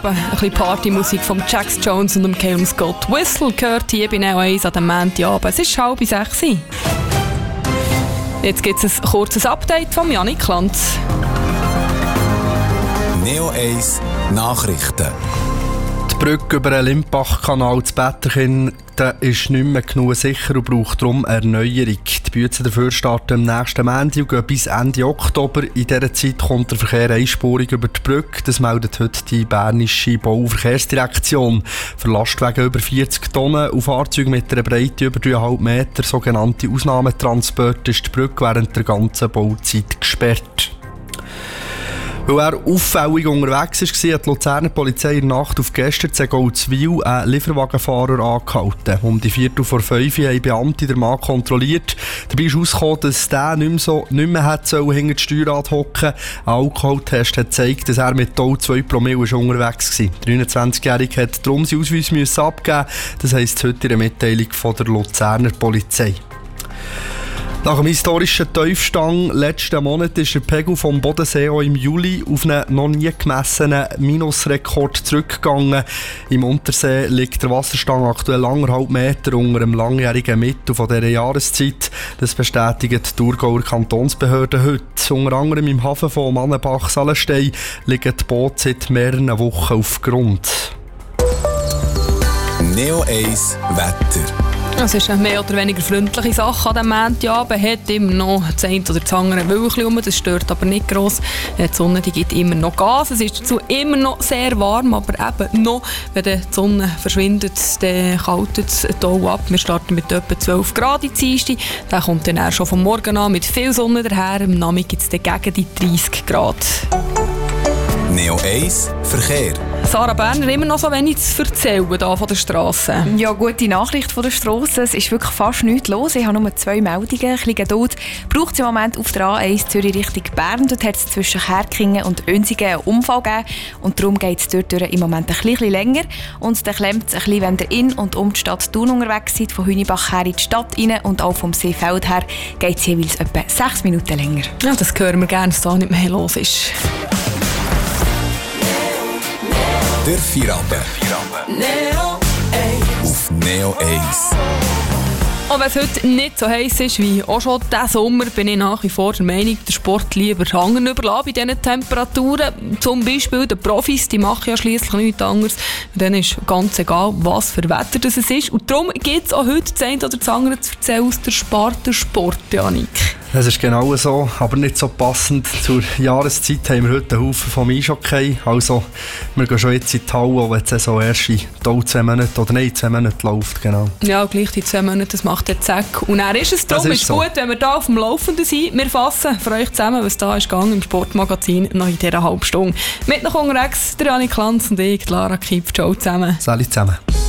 Ein bisschen Partymusik von Jax Jones und dem Calum Scott. Whistle gehört hier bei Neo 1 an dem Montagabend. Es ist 5:30. Jetzt gibt es ein kurzes Update von Janik Lanz. Neo 1 Nachrichten. Die Brücke über den Limpach-Kanal zu Betterkinden ist nicht mehr genug sicher und braucht darum Erneuerung. Die Bützen dafür starten am nächsten Montag und gehen bis Ende Oktober. In dieser Zeit kommt der Verkehr einspurig über die Brücke. Das meldet heute die Bernische Bau- und Verkehrsdirektion. Für Lastwagen über 40 Tonnen und Fahrzeuge mit einer Breite über 3,5 Meter, sogenannte Ausnahmetransporte, ist die Brücke während der ganzen Bauzeit gesperrt. Weil er auffällig unterwegs war, hat die Luzerner Polizei in der Nacht auf gestern in Goldswil einen Lieferwagenfahrer angehalten. Um die 4:45 haben Beamte den Mann kontrolliert. Dabei ist herausgekommen, dass der nicht mehr hätte hinter das Steuerrad hocken. Ein Alkoholtest hat gezeigt, dass er mit 2 Promille unterwegs war. Der 29-Jährige musste darum seinen Ausweis abgeben. Das heisst heute in einer Mitteilung von der Luzerner Polizei. Nach dem historischen Tiefstand letzten Monat ist der Pegel vom Bodensee auch im Juli auf einen noch nie gemessenen Minusrekord zurückgegangen. Im Untersee liegt der Wasserstand aktuell 1,5 Meter unter dem langjährigen Mittel von dieser Jahreszeit. Das bestätigen die Thurgauer Kantonsbehörden heute. Unter anderem im Hafen von Mannenbach-Salenstein liegen die Boote seit mehreren Wochen auf Grund. Neo 1 Wetter. Es ist eine mehr oder weniger freundliche Sache an diesem Montagabend. Hat immer noch das eine oder das andere Wölkchen rum, das stört aber nicht gross. Die Sonne gibt immer noch Gas. Es ist dazu immer noch sehr warm, aber eben noch, wenn die Sonne verschwindet, dann kältet es toll ab. Wir starten mit etwa 12 Grad in Dienstag. Der kommt dann auch schon vom Morgen an mit viel Sonne daher. Am Nachmittag gibt es dann gegen die 30 Grad. Neo 1 Verkehr. Sarah Berner, immer noch so wenig zu erzählen hier von der Strasse. Ja, gute Nachricht von der Strasse. Es ist wirklich fast nichts los. Ich habe nur 2 Meldungen. Ein bisschen Geduld braucht es im Moment auf der A1 Zürich Richtung Bern. Dort hat es zwischen Kerkingen und Önsigen einen Unfall gegeben. Und darum geht es dort im Moment ein bisschen länger. Und dann klemmt es ein bisschen, wenn ihr in und um die Stadt Thun unterwegs seid. Von Hünibach her in die Stadt rein und auch vom Seefeld her geht es jeweils etwa 6 Minuten länger. Ja, das hören wir gerne, dass da nicht mehr los ist. Der Feierabend. Neo 1. Auf Neo 1. Auch wenn es heute nicht so heiß ist wie auch schon diesen Sommer, bin ich nach wie vor der Meinung, den Sport lieber anderen überlassen bei diesen Temperaturen. Zum Beispiel die Profis, die machen ja schliesslich nichts anderes. Dann ist ganz egal, was für Wetter das ist. Und darum gibt es auch heute das eine oder das andere zu erzählen aus der Sparte Sport, Janik. Es ist genau so, aber nicht so passend. Zur Jahreszeit haben wir heute einen Haufen vom Eishockey. Also, wir gehen schon jetzt in die Halle, wenn die Saison erst in 2 Monaten oder nein, 2 Monate läuft. Genau. Ja, gleich die 2 Monate, das macht der Zack. Und dann ist es darum, ist so gut, wenn wir hier auf dem Laufenden sind. Wir fassen für euch zusammen, was da ist gegangen im Sportmagazin noch in dieser halben Stunde. Mit noch unterwegs der Janik Lanz und ich, Lara Kiep. Ciao zusammen. Salut zusammen.